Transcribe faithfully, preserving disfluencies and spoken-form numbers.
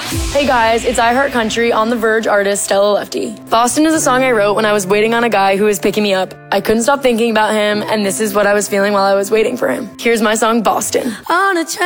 Hey guys, it's I Heart Country on the Verge artist Stella Lefty. Boston is a song I wrote when I was waiting on a guy who was picking me up. I couldn't stop thinking about him, and this is what I was feeling while I was waiting for him. Here's my song, Boston. On a